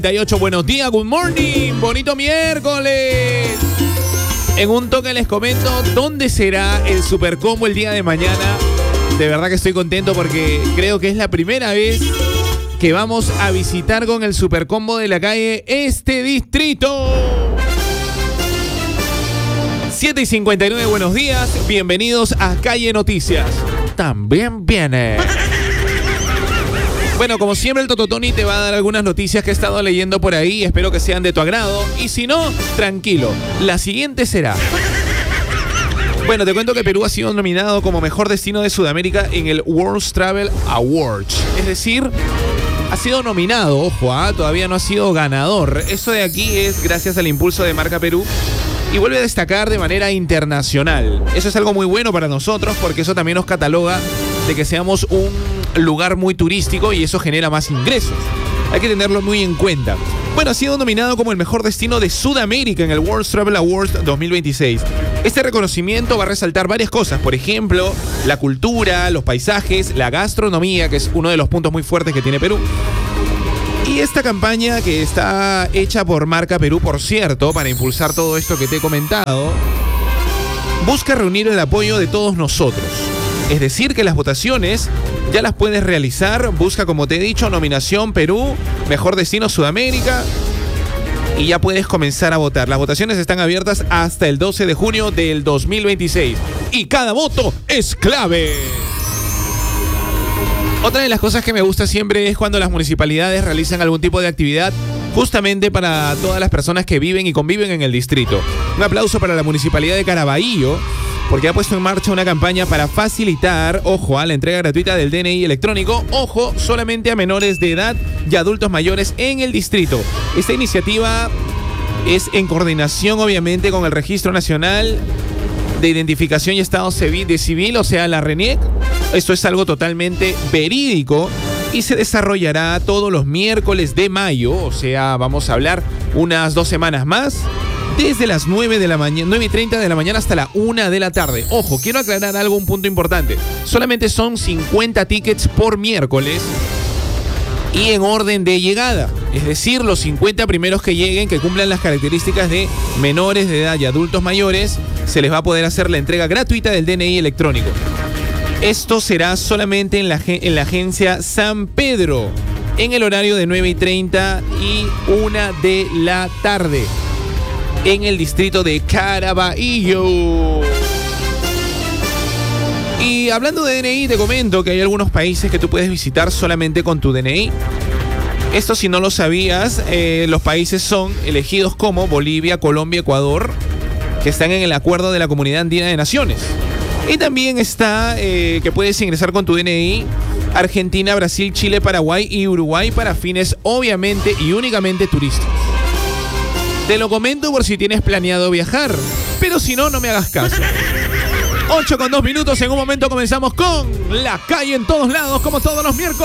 38, buenos días, good morning, bonito miércoles. En un toque les comento dónde será el Supercombo el día de mañana. De verdad que estoy contento porque creo que es la primera vez que vamos a visitar con el Supercombo de la calle este distrito. 7:59, buenos días, bienvenidos a Calle Noticias. También viene. Bueno, como siempre el Tototoni te va a dar algunas noticias que he estado leyendo por ahí. Espero que sean de tu agrado. Y si no, tranquilo. La siguiente será... Bueno, te cuento que Perú ha sido nominado como mejor destino de Sudamérica en el World Travel Awards. Es decir, ha sido nominado, ojo, todavía no ha sido ganador. Esto de aquí es gracias al impulso de Marca Perú. Y vuelve a destacar de manera internacional. Eso es algo muy bueno para nosotros porque eso también nos cataloga de que seamos un lugar muy turístico y eso genera más ingresos. Hay que tenerlo muy en cuenta. Bueno, ha sido nominado como el mejor destino de Sudamérica en el World Travel Awards 2026. Este reconocimiento va a resaltar varias cosas. Por ejemplo, la cultura, los paisajes, la gastronomía, que es uno de los puntos muy fuertes que tiene Perú. Y esta campaña que está hecha por Marca Perú, por cierto, para impulsar todo esto que te he comentado, busca reunir el apoyo de todos nosotros. Es decir, que las votaciones ya las puedes realizar. Busca, como te he dicho, nominación Perú, mejor destino Sudamérica. Y ya puedes comenzar a votar. Las votaciones están abiertas hasta el 12 de junio del 2026. Y cada voto es clave. Otra de las cosas que me gusta siempre es cuando las municipalidades realizan algún tipo de actividad justamente para todas las personas que viven y conviven en el distrito. Un aplauso para la Municipalidad de Caraballo, porque ha puesto en marcha una campaña para facilitar, ojo, la entrega gratuita del DNI electrónico, ojo, solamente a menores de edad y adultos mayores en el distrito. Esta iniciativa es en coordinación, obviamente, con el Registro Nacional de Identificación y Estado Civil, o sea, la RENIEC. Esto es algo totalmente verídico y se desarrollará todos los miércoles de mayo, o sea, vamos a hablar unas 2 semanas más, desde las 9 de la mañana, 9:30 de la mañana hasta la 1 de la tarde. Ojo, quiero aclarar algo, un punto importante. Solamente son 50 tickets por miércoles y en orden de llegada. Es decir, los 50 primeros que lleguen, que cumplan las características de menores de edad y adultos mayores, se les va a poder hacer la entrega gratuita del DNI electrónico. Esto será solamente en la agencia San Pedro, en el horario de 9:30 y 1 de la tarde, en el distrito de Caraballo. Y hablando de DNI, te comento que hay algunos países que tú puedes visitar solamente con tu DNI. Esto, si no lo sabías, los países son elegidos como Bolivia, Colombia, Ecuador, que están en el acuerdo de la Comunidad Andina de Naciones. Y también está que puedes ingresar con tu DNI Argentina, Brasil, Chile, Paraguay y Uruguay para fines obviamente y únicamente turísticos. Te lo comento por si tienes planeado viajar, pero si no, no me hagas caso. 8:02, en un momento comenzamos con La Calle en todos lados, como todos los miércoles.